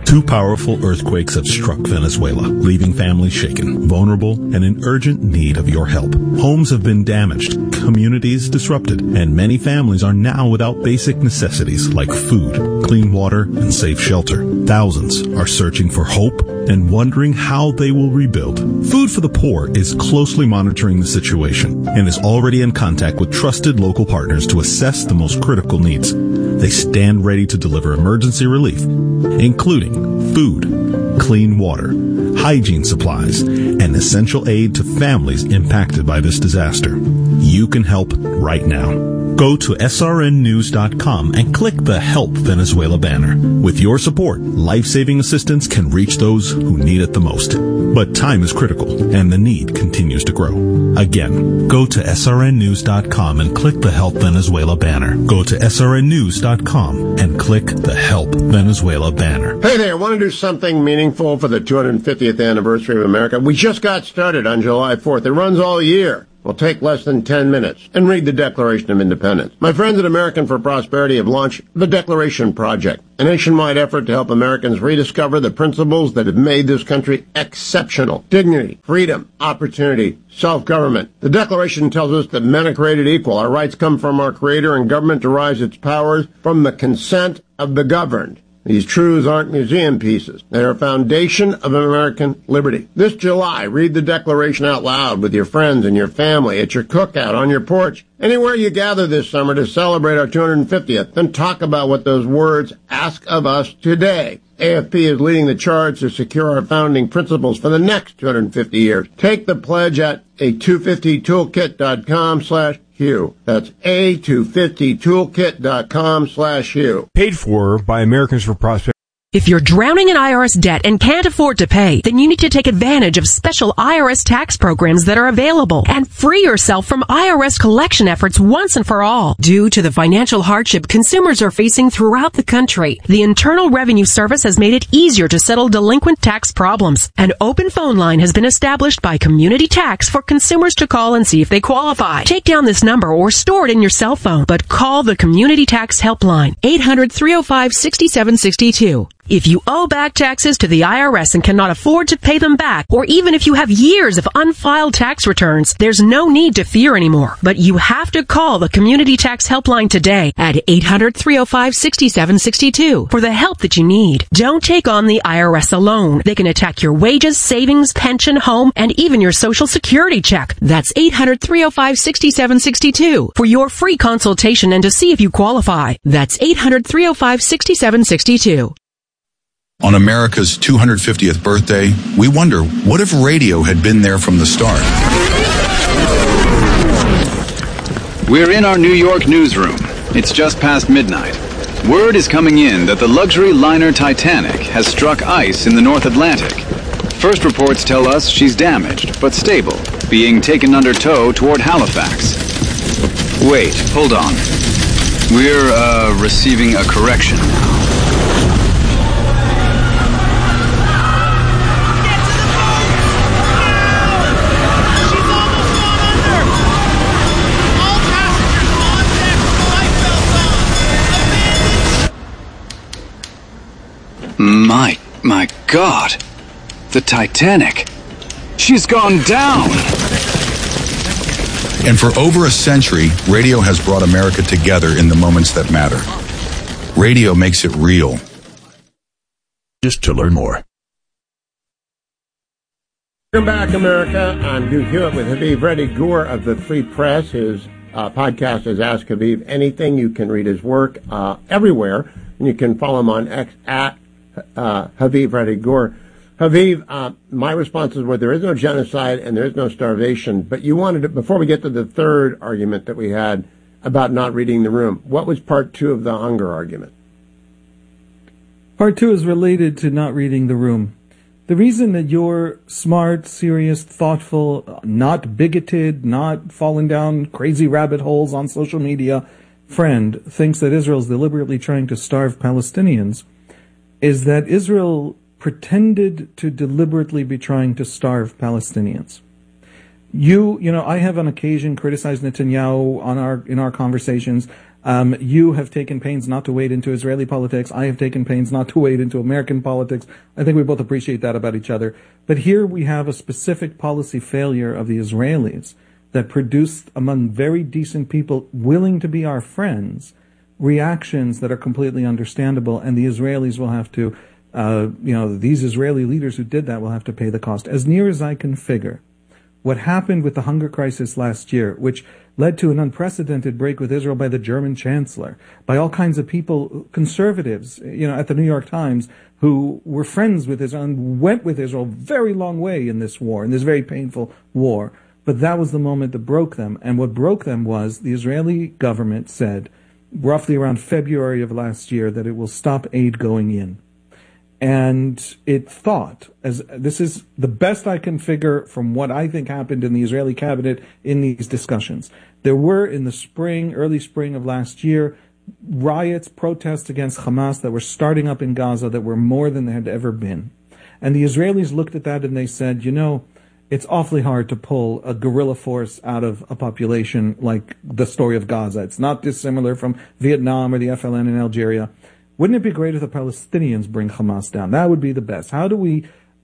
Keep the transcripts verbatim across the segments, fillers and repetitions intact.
Two powerful earthquakes have struck Venezuela, leaving families shaken, vulnerable, and in urgent need of your help. Homes have been damaged, communities disrupted, and many families are now without basic necessities like food, clean water, and safe shelter. Thousands are searching for hope and wondering how they will rebuild. Food for the Poor is closely monitoring the situation and is already in contact with trusted local partners to assess the most critical needs. They stand ready to deliver emergency relief, including food, clean water, hygiene supplies, and essential aid to families impacted by this disaster. You can help right now. Go to S R N news dot com and click the Help Venezuela banner. With your support, life-saving assistance can reach those who need it the most. But time is critical, and the need continues to grow. Again, go to S R N news dot com and click the Help Venezuela banner. Go to S R N news dot com and click the Help Venezuela banner. Hey there, want to do something meaningful for the two hundred fiftieth anniversary of America? We just got started on July fourth. It runs all year. Will take less than ten minutes and read the Declaration of Independence. My friends at American for Prosperity have launched the Declaration Project, a nationwide effort to help Americans rediscover the principles that have made this country exceptional. Dignity, freedom, opportunity, self-government. The Declaration tells us that men are created equal. Our rights come from our Creator, and government derives its powers from the consent of the governed. These truths aren't museum pieces. They are a foundation of American liberty. This July, read the Declaration out loud with your friends and your family, at your cookout, on your porch, anywhere you gather this summer to celebrate our two hundred fiftieth. Then talk about what those words ask of us today. A F P is leading the charge to secure our founding principles for the next two hundred fifty years. Take the pledge at a two fifty toolkit dot com slash Hugh. That's a two fifty toolkit dot com slash Hugh. Paid for by Americans for Prosperity. If you're drowning in I R S debt and can't afford to pay, then you need to take advantage of special I R S tax programs that are available and free yourself from I R S collection efforts once and for all. Due to the financial hardship consumers are facing throughout the country, the Internal Revenue Service has made it easier to settle delinquent tax problems. An open phone line has been established by Community Tax for consumers to call and see if they qualify. Take down this number or store it in your cell phone, but call the Community Tax Helpline, eight hundred, three oh five, six seven six two. If you owe back taxes to the I R S and cannot afford to pay them back, or even if you have years of unfiled tax returns, there's no need to fear anymore. But you have to call the Community Tax Helpline today at eight hundred, three oh five, six seven six two for the help that you need. Don't take on the I R S alone. They can attack your wages, savings, pension, home, and even your Social Security check. That's eight hundred, three oh five, six seven six two for your free consultation and to see if you qualify. That's eight hundred, three oh five, six seven six two. On America's two hundred fiftieth birthday, we wonder, what if radio had been there from the start? We're in our New York newsroom. It's just past midnight. Word is coming in that the luxury liner Titanic has struck ice in the North Atlantic. First reports tell us she's damaged, but stable, being taken under tow toward Halifax. Wait, hold on. We're, uh, receiving a correction now. My, my God, the Titanic, she's gone down. And for over a century, radio has brought America together in the moments that matter. Radio makes it real. Just to learn more. Welcome back, America. I'm Duke Hewitt with Haviv Reddy Gur of the Free Press. His uh, podcast is Ask Haviv Anything. You can read his work uh, everywhere, and you can follow him on X at Uh, Haviv Reddy Gur. Haviv, uh, my responses were there is no genocide and there is no starvation, but you wanted to, before we get to the third argument that we had about not reading the room, what was part two of the hunger argument? Part two is related to not reading the room. The reason that you're smart, serious, thoughtful, not bigoted, not falling down crazy rabbit holes on social media friend thinks that Israel is deliberately trying to starve Palestinians is that Israel pretended to deliberately be trying to starve Palestinians. You, you know, I have on occasion criticized Netanyahu on our, in our conversations. Um, you have taken pains not to wade into Israeli politics. I have taken pains not to wade into American politics. I think we both appreciate that about each other. But here we have a specific policy failure of the Israelis that produced among very decent people willing to be our friends reactions that are completely understandable, and the Israelis will have to, uh, you know, these Israeli leaders who did that will have to pay the cost. As near as I can figure, what happened with the hunger crisis last year, which led to an unprecedented break with Israel by the German chancellor, by all kinds of people, conservatives, you know, at the New York Times, who were friends with Israel and went with Israel a very long way in this war, in this very painful war. But that was the moment that broke them. And what broke them was the Israeli government said, roughly around February of last year, that it will stop aid going in. And it thought, as this is the best I can figure from what I think happened in the Israeli cabinet in these discussions. There were, in the spring, early spring of last year, riots, protests against Hamas that were starting up in Gaza that were more than there had ever been. And the Israelis looked at that and they said, you know, it's awfully hard to pull a guerrilla force out of a population like the story of Gaza. It's not dissimilar from Vietnam or the F L N in Algeria. Wouldn't it be great if the Palestinians bring Hamas down? That would be the best. How do we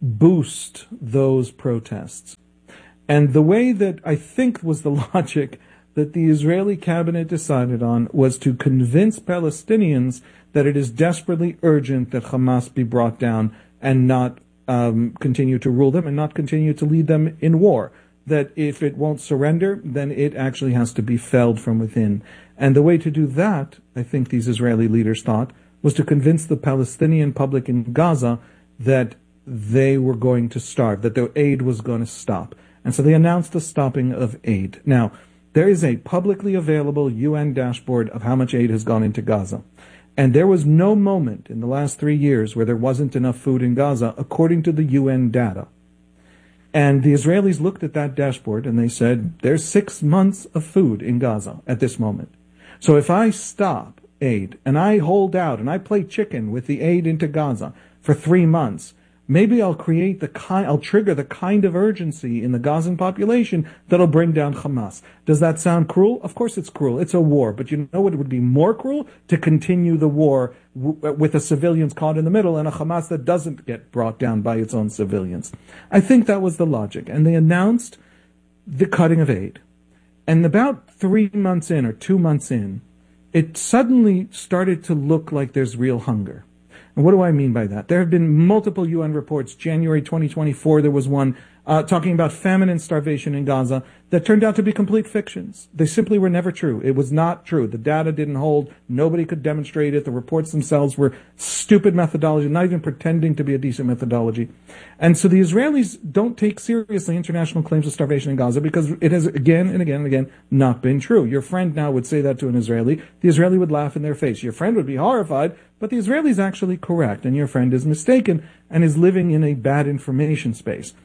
boost those protests? And the way that I think was the logic that the Israeli cabinet decided on was to convince Palestinians that it is desperately urgent that Hamas be brought down and not um, continue to rule them and not continue to lead them in war. That if it won't surrender, then it actually has to be felled from within. And the way to do that, I think these Israeli leaders thought, was to convince the Palestinian public in Gaza that they were going to starve, that their aid was going to stop. And so they announced the stopping of aid. Now, there is a publicly available U N dashboard of how much aid has gone into Gaza. And there was no moment in the last three years where there wasn't enough food in Gaza, according to the U N data. And the Israelis looked at that dashboard and they said, there's six months of food in Gaza at this moment. So if I stop aid and I hold out and I play chicken with the aid into Gaza for three months, maybe I'll create the kind, I'll trigger the kind of urgency in the Gazan population that'll bring down Hamas. Does that sound cruel? Of course it's cruel. It's a war. But you know what would be more cruel? To continue the war w- with the civilians caught in the middle and a Hamas that doesn't get brought down by its own civilians. I think that was the logic. And they announced the cutting of aid. And about three months in or two months in, it suddenly started to look like there's real hunger. And what do I mean by that? There have been multiple U N reports. January twenty twenty-four, there was one uh, talking about famine and starvation in Gaza that turned out to be complete fictions. They simply were never true. It was not true. The data didn't hold. Nobody could demonstrate it. The reports themselves were stupid methodology, not even pretending to be a decent methodology. And so the Israelis don't take seriously international claims of starvation in Gaza because it has again and again and again not been true. Your friend now would say that to an Israeli. The Israeli would laugh in their face. Your friend would be horrified, but the Israeli is actually correct, and your friend is mistaken and is living in a bad information space.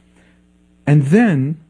And then,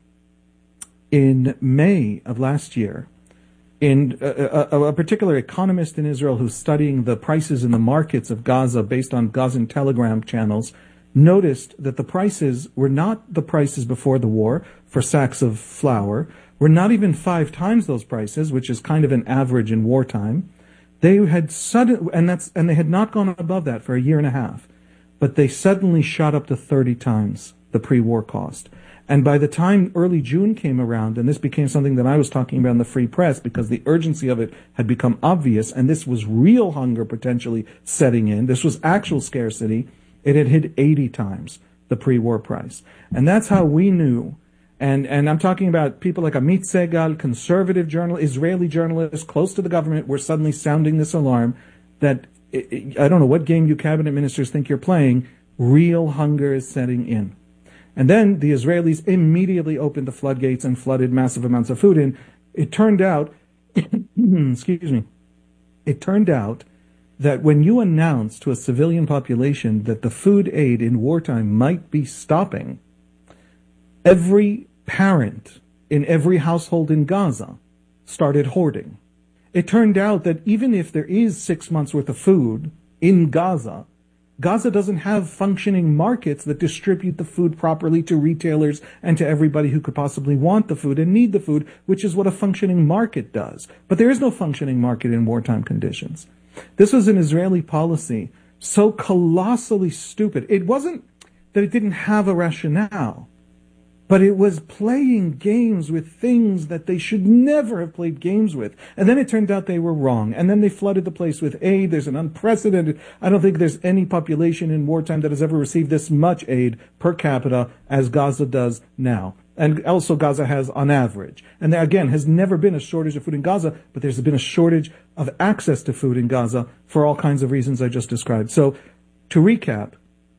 in May of last year, in a, a, a particular economist in Israel who's studying the prices in the markets of Gaza based on Gazan telegram channels noticed that the prices were not the prices before the war for sacks of flour, were not even five times those prices, which is kind of an average in wartime. They had sudden, and that's, and they had not gone above that for a year and a half, but they suddenly shot up to thirty times the pre-war cost. And by the time early June came around, and this became something that I was talking about in the Free Press because the urgency of it had become obvious, and this was real hunger potentially setting in, this was actual scarcity, it had hit eighty times the pre-war price. And that's how we knew, and, and I'm talking about people like Amit Segal, conservative journal, Israeli journalists close to the government were suddenly sounding this alarm that, I don't know what game you cabinet ministers think you're playing, real hunger is setting in. And then the Israelis immediately opened the floodgates and flooded massive amounts of food in. It turned out, excuse me, it turned out that when you announce to a civilian population that the food aid in wartime might be stopping, every parent in every household in Gaza started hoarding. It turned out that even if there is six months worth of food in Gaza, Gaza doesn't have functioning markets that distribute the food properly to retailers and to everybody who could possibly want the food and need the food, which is what a functioning market does. But there is no functioning market in wartime conditions. This was an Israeli policy so colossally stupid. It wasn't that it didn't have a rationale, but it was playing games with things that they should never have played games with. And then it turned out they were wrong. And then they flooded the place with aid. There's an unprecedented, I don't think there's any population in wartime that has ever received this much aid per capita as Gaza does now. And also Gaza has on average. And there, again, has never been a shortage of food in Gaza, but there's been a shortage of access to food in Gaza for all kinds of reasons I just described. So, to recap,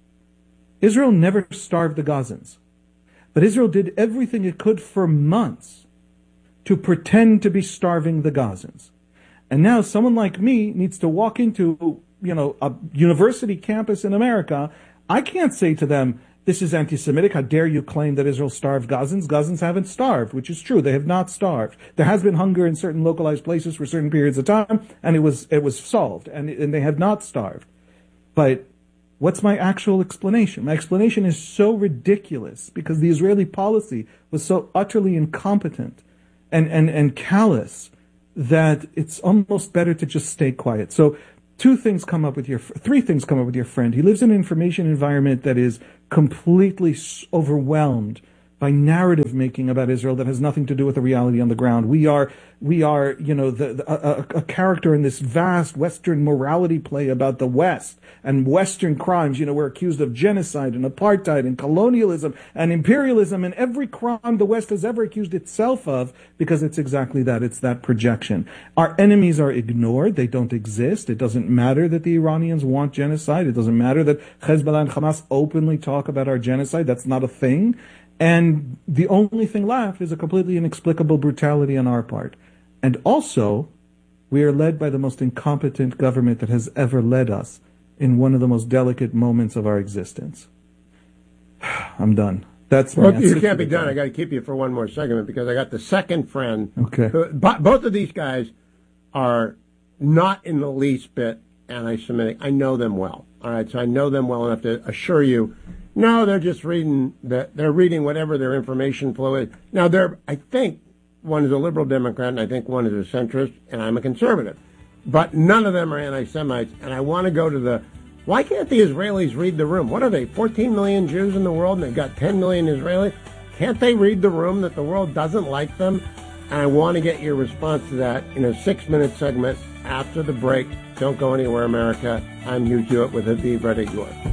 Israel never starved the Gazans. But Israel did everything it could for months to pretend to be starving the Gazans. And now someone like me needs to walk into, you know, a university campus in America. I can't say to them, this is anti-Semitic. How dare you claim that Israel starved Gazans? Gazans haven't starved, which is true. They have not starved. There has been hunger in certain localized places for certain periods of time, and it was it was solved, and, and they have not starved. But what's my actual explanation? My explanation is so ridiculous because the Israeli policy was so utterly incompetent and, and, and callous that it's almost better to just stay quiet. So two things come up with your, three things come up with your friend. He lives in an information environment that is completely overwhelmed by narrative making about Israel that has nothing to do with the reality on the ground. We are, we are, you know, the, the a, a character in this vast Western morality play about the West and Western crimes. You know, we're accused of genocide and apartheid and colonialism and imperialism and every crime the West has ever accused itself of, because it's exactly that. It's that projection. Our enemies are ignored. They don't exist. It doesn't matter that the Iranians want genocide. It doesn't matter that Hezbollah and Hamas openly talk about our genocide. That's not a thing. And the only thing left is a completely inexplicable brutality on our part. And also, we are led by the most incompetent government that has ever led us in one of the most delicate moments of our existence. I'm done. That's my well, you can't be done. I got to keep you for one more segment because I got the second friend. Okay. Who, both of these guys are not in the least bit anti-Semitic. I know them well. All right, so I know them well enough to assure you. No, they're just reading that. They're reading whatever their information flow is. Now, they're. I think one is a liberal Democrat, and I think one is a centrist, and I'm a conservative. But none of them are anti-Semites. And I want to go to the. Why can't the Israelis read the room? What are they? fourteen million Jews in the world, and they've got ten million Israelis. Can't they read the room that the world doesn't like them? And I want to get your response to that in a six-minute segment after the break. Don't go anywhere, America. I'm Hugh Hewitt with Aviv Redigor.